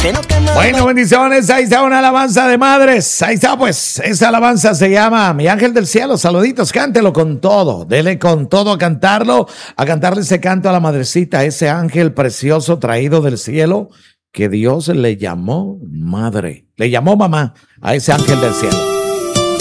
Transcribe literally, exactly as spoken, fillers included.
Bueno, bendiciones, ahí está una alabanza de madres, ahí está pues, esa alabanza se llama Mi Ángel del Cielo, saluditos, cántelo con todo, dele con todo a cantarlo, a cantarle ese canto a la madrecita, a ese ángel precioso traído del cielo, que Dios le llamó madre, le llamó mamá a ese ángel del cielo.